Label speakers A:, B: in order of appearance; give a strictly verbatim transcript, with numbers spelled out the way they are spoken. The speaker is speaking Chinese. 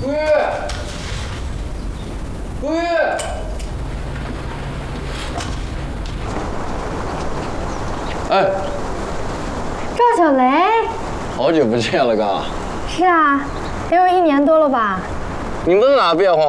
A: 顾玉，顾玉，哎，
B: 赵小雷，
A: 好久不见了，哥。
B: 是啊，得有一年多了吧？
A: 你们哪变化